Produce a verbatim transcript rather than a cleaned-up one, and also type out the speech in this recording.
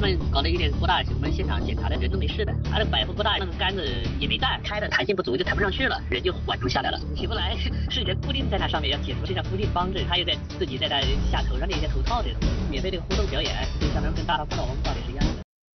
们搞得有点过大，我们现场检查的人都没事的，他的摆幅过大，那个杆子也没带，开的弹性不足就抬不上去了，人就缓冲下来了，起不来，是人固定在它上面，要铁头身上固定帮着，他又在自己在那下头上那些头套这种，免费这个互动表演，就相当于跟大大不倒翁道理是一样的。